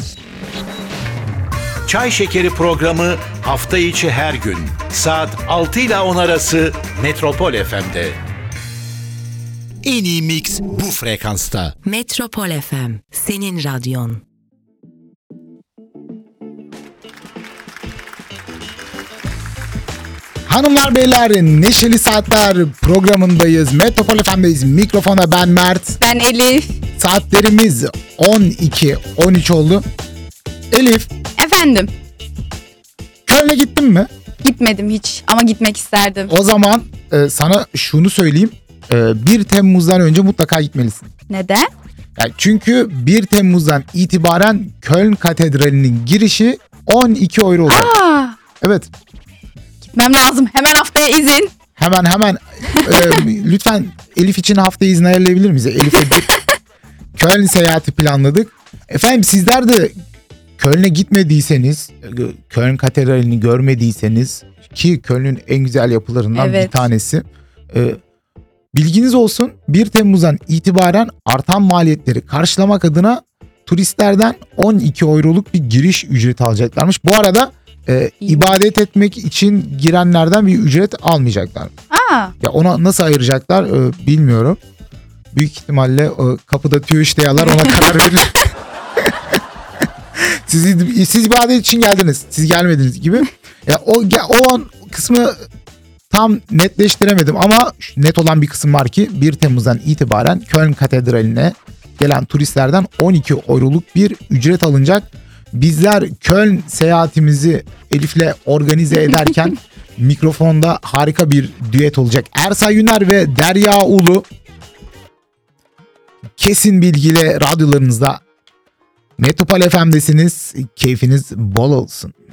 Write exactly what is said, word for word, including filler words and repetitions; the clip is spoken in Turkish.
Çay Şekeri programı hafta içi her gün saat altı ile on arası Metropol F M'de. En iyi mix bu frekansta. Metropol F M, senin radyon. Hanımlar beyler, Neşeli Saatler programındayız. Metropol F M'deyiz. Mikrofona ben Mert. Ben Elif. Saatlerimiz on iki on üç oldu. Elif. Efendim. Köln'e gittin mi? Gitmedim hiç ama gitmek isterdim. O zaman e, sana şunu söyleyeyim. E, bir Temmuz'dan önce mutlaka gitmelisin. Neden? Yani çünkü bir Temmuz'dan itibaren Köln Katedrali'nin girişi on iki euro olacak. Aa, Evet. gitmem lazım. Hemen haftaya izin. Hemen hemen e, lütfen Elif için hafta izni ayarlayabilir miyiz? Elif'e bir Köln seyahati planladık. Efendim sizler de Köln'e gitmediyseniz, Köln Katedrali'ni görmediyseniz, ki Köln'ün en güzel yapılarından Evet. bir tanesi. E, bilginiz olsun, bir Temmuz'dan itibaren artan maliyetleri karşılamak adına turistlerden on iki euroluk bir giriş ücreti alacaklarmış. Bu arada e, ibadet etmek için girenlerden bir ücret almayacaklar. Aa, Ya ona nasıl ayıracaklar e, bilmiyorum. Büyük ihtimalle e, kapıda tüy işleyenler ona karar verir. siz, siz ibadet için geldiniz. Siz gelmediniz gibi. Ya o ya, o an kısmı tam netleştiremedim ama net olan bir kısım var ki bir Temmuz'dan itibaren Köln Katedrali'ne gelen turistlerden on iki euroluk bir ücret alınacak. Bizler Köln seyahatimizi Elif'le organize ederken mikrofonda harika bir düet olacak. Ersay Yüner ve Derya Ulu kesin bilgiyle radyolarınızda. Metropol F M'desiniz. Keyfiniz bol olsun.